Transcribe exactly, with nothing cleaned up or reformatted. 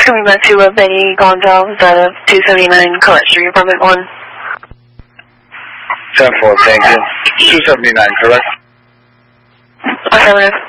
coming back to uh, Betty Gondal, is that a two seventy-nine Collette Street, apartment one? ten four, thank you. two seventy-nine, correct? Affirmative.